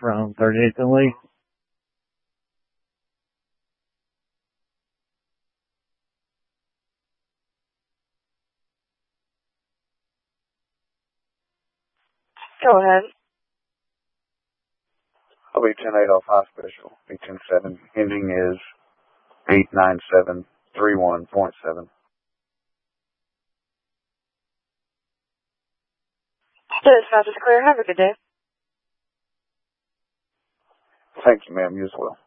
from 38th and Lee. Go ahead. I'll be 10-8 off high special. Be 10-7. Ending is 89731.7. Dispatch is clear. Have a good day. Thank you, ma'am. You as well.